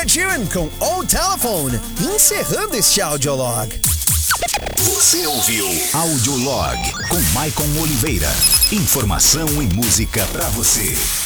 Ed Sheeran com Old Telephone, encerrando este audiolog. Você ouviu Audiolog com Maicon Oliveira. Informação e música pra você.